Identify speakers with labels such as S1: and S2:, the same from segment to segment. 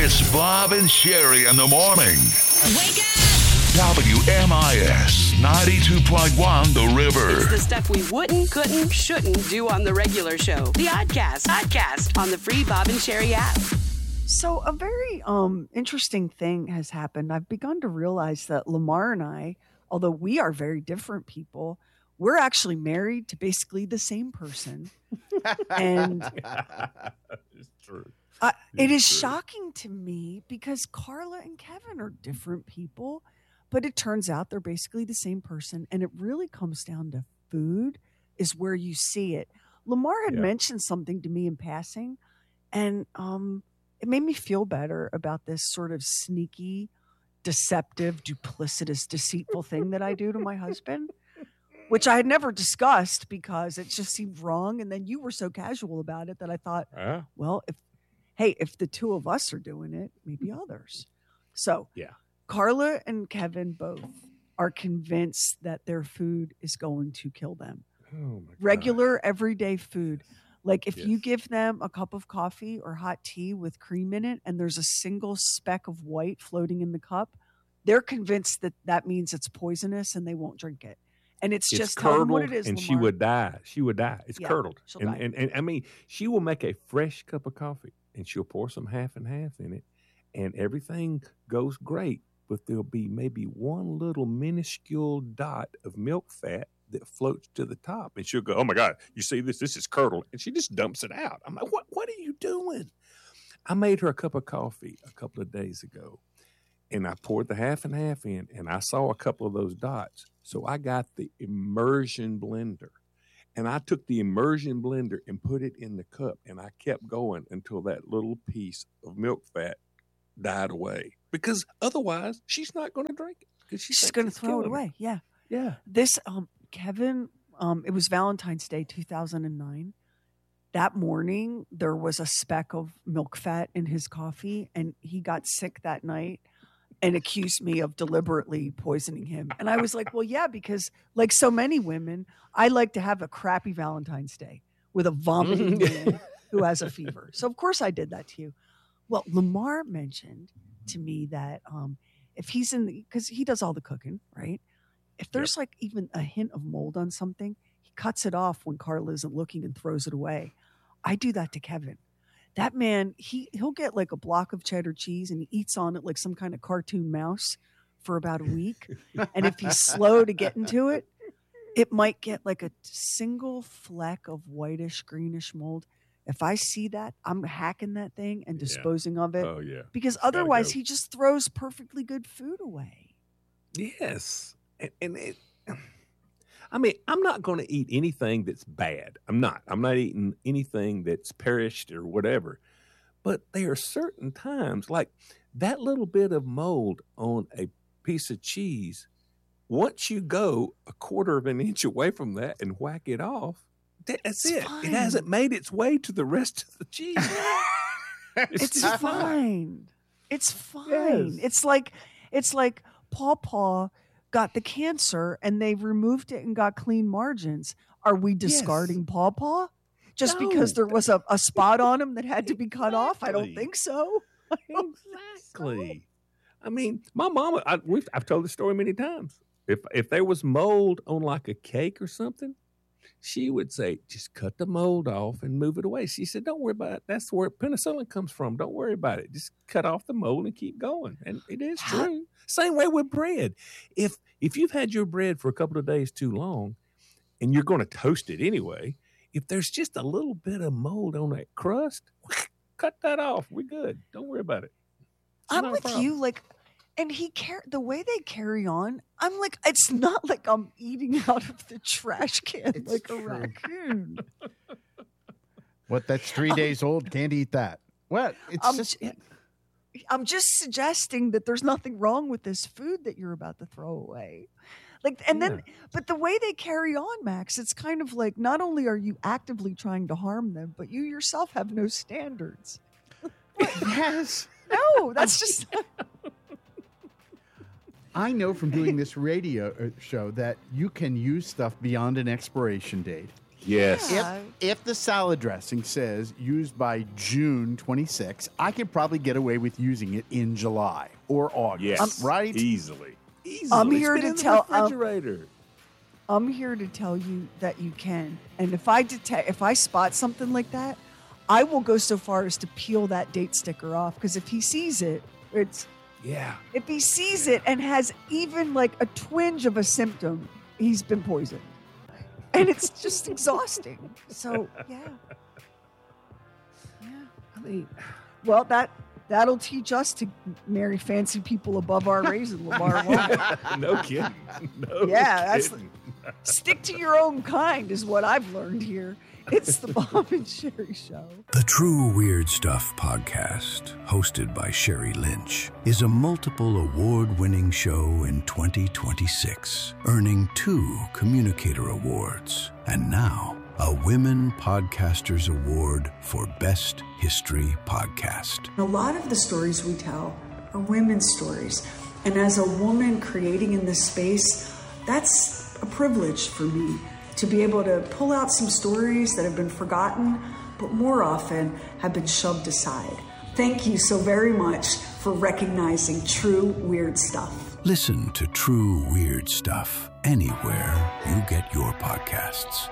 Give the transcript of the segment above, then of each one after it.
S1: It's Bob and Sherry in the morning.
S2: Wake up!
S1: WMIS 92.1 The River.
S2: It's the stuff we wouldn't, couldn't, shouldn't do on the regular show. The Oddcast on the free Bob and Sherry app.
S3: So a very interesting thing has happened. I've begun to realize that Lamar and I, although we are very different people, we're actually married to basically the same person. And
S4: It's true.
S3: it is shocking to me because Carla and Kevin are different people, but it turns out they're basically the same person. And it really comes down to food is where you see it. Lamar had mentioned something to me in passing, and it made me feel better about this sort of sneaky, deceptive, duplicitous, deceitful thing that I do to my husband, which I had never discussed because it just seemed wrong. And then you were so casual about it that I thought, well, if the two of us are doing it, maybe others. So Carla and Kevin both are convinced that their food is going to kill them.
S4: Oh my God.
S3: Regular, everyday food. Like if you give them a cup of coffee or hot tea with cream in it and there's a single speck of white floating in the cup, they're convinced that that means it's poisonous and they won't drink it. And it's just tell them what it is,
S4: and
S3: Lamar.
S4: she would die. She would die. It's curdled.
S3: she'll die.
S4: And I mean, she will make a fresh cup of coffee and she'll pour some half and half in it, and everything goes great. But there'll be maybe one little minuscule dot of milk fat that floats to the top, and she'll go, "Oh my God, you see this? This is curdled," and she just dumps it out. I'm like, "What are you doing?" I made her a cup of coffee a couple of days ago, and I poured the half and half in, and I saw a couple of those dots. So I got the immersion blender, and I took the immersion blender and put it in the cup, and I kept going until that little piece of milk fat died away. Because otherwise, she's not going to drink it. Because
S3: She's going to throw it away. Yeah.
S4: Yeah.
S3: This, Kevin, it was Valentine's Day, 2009. That morning, there was a speck of milk fat in his coffee, and he got sick that night and accused me of deliberately poisoning him. And I was like, well, yeah, because like so many women, I like to have a crappy Valentine's Day with a vomiting man who has a fever. So, of course, I did that to you. Well, Lamar mentioned to me that if he's because he does all the cooking, right? If there's like even a hint of mold on something, he cuts it off when Carla isn't looking and throws it away. I do that to Kevin. That man, he'll get like a block of cheddar cheese and he eats on it like some kind of cartoon mouse for about a week. And if he's slow to get into it, it might get like a single fleck of whitish, greenish mold. If I see that, I'm hacking that thing and disposing of it.
S4: Oh, yeah.
S3: Because otherwise he just throws perfectly good food away.
S4: Yes. I mean, I'm not going to eat anything that's bad. I'm not eating anything that's perished or whatever. But there are certain times, like that little bit of mold on a piece of cheese, once you go a quarter of an inch away from that and whack it off, that's it.
S3: Fine.
S4: It hasn't made its way to the rest of the cheese.
S3: It's fine. It's fine.
S4: Yes.
S3: It's like Paw got the cancer and they removed it and got clean margins. Are we discarding Paw just because there was a spot on him that had to be cut off? I don't think so.
S4: Exactly. I mean, my mama, I've told this story many times. If there was mold on like a cake or something, she would say, just cut the mold off and move it away. She said, don't worry about it. That's where penicillin comes from. Don't worry about it. Just cut off the mold and keep going. And it is true. Same way with bread. If you've had your bread for a couple of days too long and you're going to toast it anyway, if there's just a little bit of mold on that crust, cut that off. We're good. Don't worry about it.
S3: I'm with you. Like, and the way they carry on, I'm like, it's not like I'm eating out of the trash can like a raccoon.
S5: What? That's 3 days old. Can't eat that. What?
S3: I'm just suggesting that there's nothing wrong with this food that you're about to throw away. Like, and then, but the way they carry on, Max, it's kind of like not only are you actively trying to harm them, but you yourself have no standards.
S5: Yes.
S3: No, that's just.
S5: I know from doing this radio show that you can use stuff beyond an expiration date.
S4: Yes.
S3: Yeah.
S5: If the salad dressing says used by June 26, I can probably get away with using it in July or August.
S4: Yes.
S5: Right?
S4: Easily.
S3: I'm
S4: It's
S3: here
S4: been
S3: to
S4: in the
S3: tell-
S4: refrigerator.
S3: I'm here to tell you that you can. And if I spot something like that, I will go so far as to peel that date sticker off. Because if he sees it, if he sees it and has even like a twinge of a symptom, he's been poisoned. And it's just exhausting. So yeah.
S4: I mean,
S3: Well, that'll teach us to marry fancy people above our raising, LeVar Ball.
S4: no kidding. No
S3: Yeah, that's
S4: kidding.
S3: Stick to your own kind is what I've learned here. It's the Bob and Sherry Show.
S6: The True Weird Stuff podcast, hosted by Sherry Lynch, is a multiple award-winning show in 2026, earning 2 Communicator Awards, and now a Women Podcasters Award for Best History Podcast.
S3: A lot of the stories we tell are women's stories. And as a woman creating in this space, that's a privilege for me to be able to pull out some stories that have been forgotten, but more often have been shoved aside. Thank you so very much for recognizing True Weird Stuff.
S6: Listen to True Weird Stuff anywhere you get your podcasts.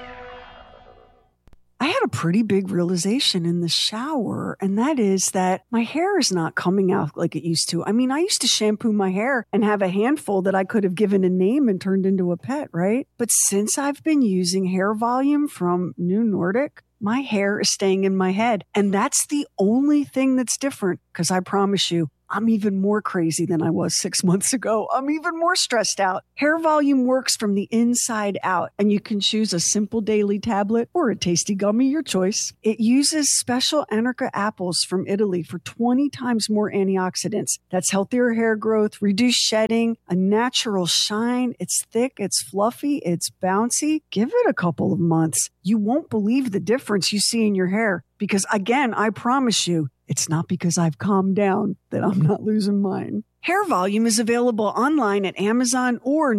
S3: I had a pretty big realization in the shower, and that is that my hair is not coming out like it used to. I mean, I used to shampoo my hair and have a handful that I could have given a name and turned into a pet, right? But since I've been using Hair Volume from New Nordic, my hair is staying in my head. And that's the only thing that's different, because I promise you, I'm even more crazy than I was 6 months ago. I'm even more stressed out. Hair Volume works from the inside out, and you can choose a simple daily tablet or a tasty gummy, your choice. It uses special Anarca apples from Italy for 20 times more antioxidants. That's healthier hair growth, reduced shedding, a natural shine. It's thick, it's fluffy, it's bouncy. Give it a couple of months. You won't believe the difference you see in your hair. Because again, I promise you, it's not because I've calmed down that I'm not losing mine. Hair Volume is available online at Amazon or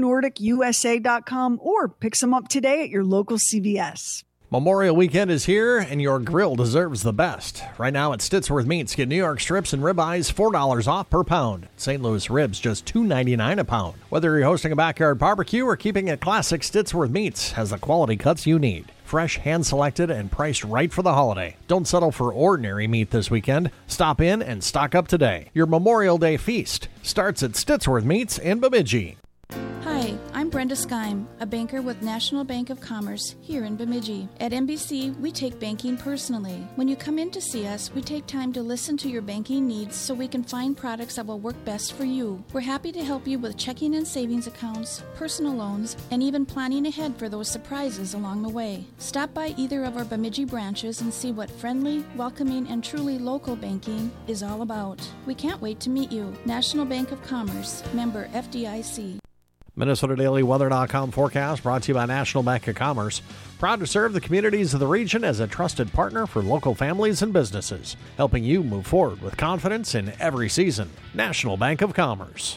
S3: NewNordicUSA.com, or pick some up today at your local CVS.
S7: Memorial Weekend is here, and your grill deserves the best. Right now at Stittsworth Meats, get New York strips and ribeyes $4 off per pound. St. Louis ribs just $2.99 a pound. Whether you're hosting a backyard barbecue or keeping it classic, Stittsworth Meats has the quality cuts you need. Fresh, hand-selected, and priced right for the holiday. Don't settle for ordinary meat this weekend. Stop in and stock up today. Your Memorial Day feast starts at Stittsworth Meats in Bemidji.
S8: Hi, I'm Brenda Skeim, a banker with National Bank of Commerce here in Bemidji. At NBC, we take banking personally. When you come in to see us, we take time to listen to your banking needs so we can find products that will work best for you. We're happy to help you with checking and savings accounts, personal loans, and even planning ahead for those surprises along the way. Stop by either of our Bemidji branches and see what friendly, welcoming, and truly local banking is all about. We can't wait to meet you. National Bank of Commerce, member FDIC.
S7: MinnesotaDailyWeather.com forecast brought to you by National Bank of Commerce. Proud to serve the communities of the region as a trusted partner for local families and businesses, helping you move forward with confidence in every season. National Bank of Commerce.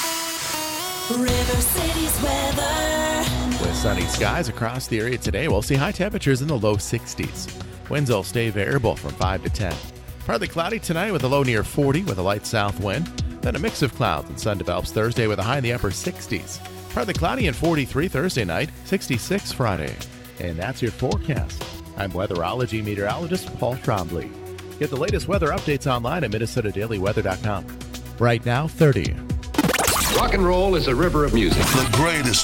S9: River City's weather.
S10: With sunny skies across the area today, we'll see high temperatures in the low 60s. Winds will stay variable from 5 to 10. Partly cloudy tonight with a low near 40 with a light south wind. Then a mix of clouds and sun develops Thursday with a high in the upper 60s. Partly cloudy and 43 Thursday night, 66 Friday. And that's your forecast. I'm weatherology meteorologist Paul Trombley. Get the latest weather updates online at MinnesotaDailyWeather.com. Right now, 30.
S11: Rock and roll is a river of music.
S1: The greatest